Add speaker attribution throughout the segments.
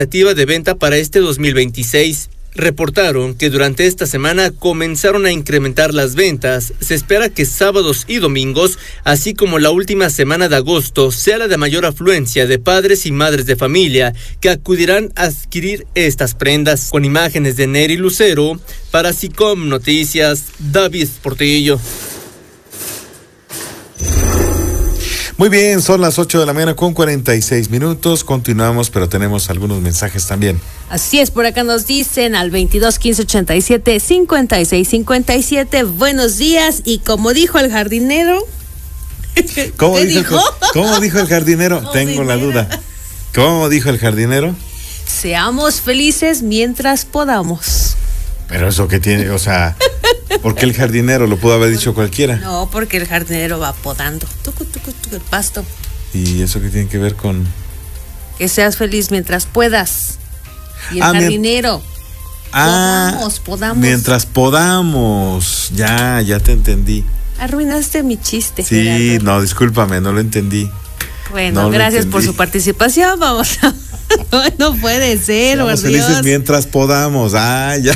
Speaker 1: de venta para este 2026. Reportaron que durante esta semana comenzaron a incrementar las ventas. Se espera que sábados y domingos, así como la última semana de agosto, sea la de mayor afluencia de padres y madres de familia que acudirán a adquirir estas prendas. Con imágenes de Neri Lucero, para SICOM Noticias, David Portillo.
Speaker 2: Muy bien, son las 8 de la mañana con 46 minutos. Continuamos, pero tenemos algunos mensajes también.
Speaker 3: Así es, por acá nos dicen al 22 15 87 56 57. Buenos días, y como dijo el jardinero.
Speaker 2: ¿Cómo dijo el jardinero? Tengo la duda. ¿Cómo dijo el jardinero?
Speaker 3: Seamos felices mientras podamos.
Speaker 2: Pero eso que tiene, o sea, ¿por qué el jardinero? Lo pudo haber dicho cualquiera.
Speaker 3: No, porque el jardinero va podando el pasto.
Speaker 2: ¿Y eso qué tiene que ver con?
Speaker 3: Que seas feliz mientras puedas. Y el jardinero. Podamos.
Speaker 2: Mientras podamos. Ya te entendí.
Speaker 3: Arruinaste mi chiste.
Speaker 2: Sí,
Speaker 3: Gerardo.
Speaker 2: No, discúlpame, no lo entendí.
Speaker 3: Bueno, gracias por su participación. Vamos a... No puede ser,
Speaker 2: Seamos felices mientras podamos. Ya.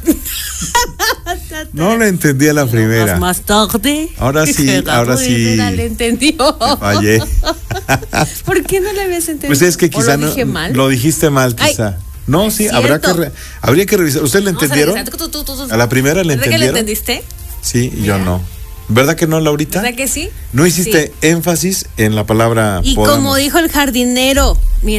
Speaker 2: No lo entendí a la primera.
Speaker 3: Más tarde.
Speaker 2: Ahora sí.
Speaker 3: Le entendió.
Speaker 2: Fallé.
Speaker 3: ¿Por qué no le habías entendido?
Speaker 2: Pues es que quizá
Speaker 3: lo dije mal.
Speaker 2: Lo dijiste mal, quizá. Ay, no, sí, habría que revisar. ¿Ustedes le entendieron? A la primera le entendieron.
Speaker 3: ¿Verdad que le entendiste?
Speaker 2: Sí, yo no. ¿Verdad que no, Laurita?
Speaker 3: ¿Verdad que sí?
Speaker 2: No hiciste énfasis en la palabra
Speaker 3: y podamos. Como dijo el jardinero,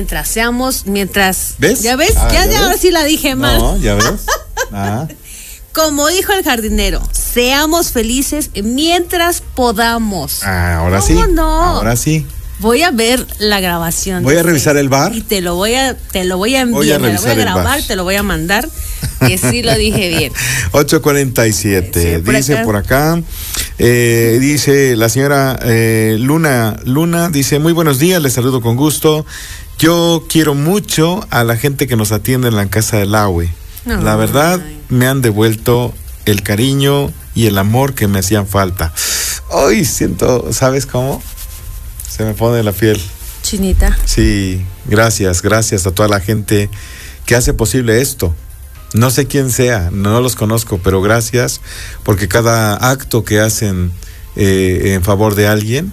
Speaker 2: ¿Ves?
Speaker 3: ¿Ya ves? Ya ahora sí la dije mal.
Speaker 2: No, ¿ya ves?
Speaker 3: Como dijo el jardinero, seamos felices mientras podamos.
Speaker 2: Ahora
Speaker 3: ¿Cómo
Speaker 2: sí.
Speaker 3: No?
Speaker 2: Ahora sí.
Speaker 3: Voy a ver la grabación.
Speaker 2: Voy a revisar el bar.
Speaker 3: Y te lo voy a enviar,
Speaker 2: voy a
Speaker 3: te lo voy a grabar, te lo voy a mandar, que sí lo dije bien.
Speaker 2: 8:47. Dice por acá, dice la señora Luna, dice, muy buenos días, les saludo con gusto. Yo quiero mucho a la gente que nos atiende en la casa del Aue. La verdad, me han devuelto el cariño y el amor que me hacían falta. Hoy siento, ¿sabes cómo? Se me pone la piel
Speaker 3: chinita.
Speaker 2: Sí, gracias a toda la gente que hace posible esto. No sé quién sea, no los conozco, pero gracias, porque cada acto que hacen en favor de alguien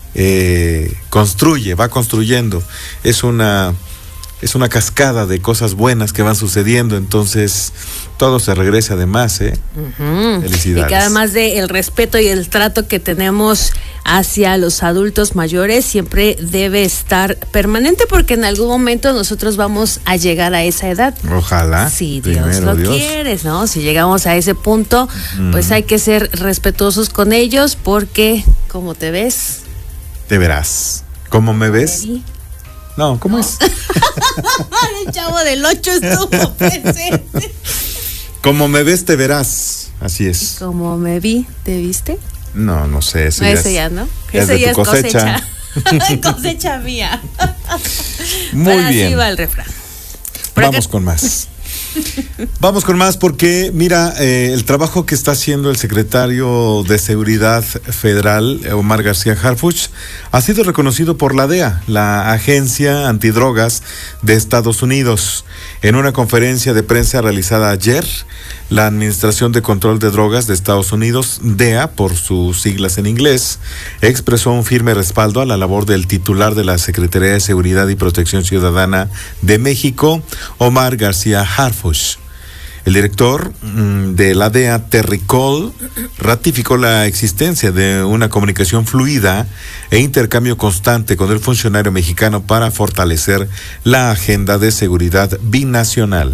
Speaker 2: va construyendo. Es una cascada de cosas buenas que van sucediendo, entonces todo se regresa además, Felicidades.
Speaker 3: Y que además del respeto y el trato que tenemos hacia los adultos mayores siempre debe estar permanente, porque en algún momento nosotros vamos a llegar a esa edad.
Speaker 2: Ojalá.
Speaker 3: Si Dios lo quiere, ¿no? Si llegamos a ese punto, pues hay que ser respetuosos con ellos, porque como te ves,
Speaker 2: te verás. ¿Cómo me ves? No, ¿cómo es?
Speaker 3: El Chavo del 8 estuvo presente.
Speaker 2: Como me ves, te verás. Así es.
Speaker 3: ¿Y como me vi, te viste?
Speaker 2: No sé.
Speaker 3: Ese ya no.
Speaker 2: Ese ya es cosecha.
Speaker 3: Cosecha mía.
Speaker 2: Muy
Speaker 3: bien.
Speaker 2: Así
Speaker 3: va el refrán.
Speaker 2: Vamos con más. Vamos con más porque, mira, el trabajo que está haciendo el secretario de Seguridad Federal, Omar García Harfuch, ha sido reconocido por la DEA, la Agencia Antidrogas de Estados Unidos. En una conferencia de prensa realizada ayer, la Administración de Control de Drogas de Estados Unidos, DEA, por sus siglas en inglés, expresó un firme respaldo a la labor del titular de la Secretaría de Seguridad y Protección Ciudadana de México, Omar García Harfuch. El director de la DEA, Terry Cole, ratificó la existencia de una comunicación fluida e intercambio constante con el funcionario mexicano para fortalecer la agenda de seguridad binacional.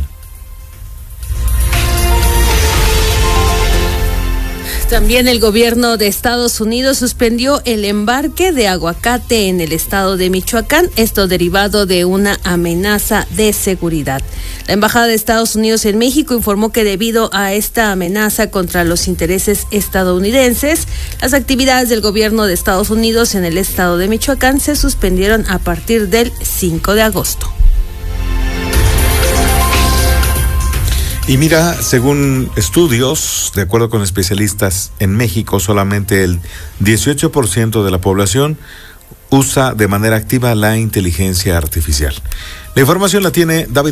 Speaker 3: También el gobierno de Estados Unidos suspendió el embarque de aguacate en el estado de Michoacán, esto derivado de una amenaza de seguridad. La Embajada de Estados Unidos en México informó que debido a esta amenaza contra los intereses estadounidenses, las actividades del gobierno de Estados Unidos en el estado de Michoacán se suspendieron a partir del 5 de agosto.
Speaker 2: Y mira, según estudios, de acuerdo con especialistas, en México solamente el 18% de la población usa de manera activa la inteligencia artificial. La información la tiene David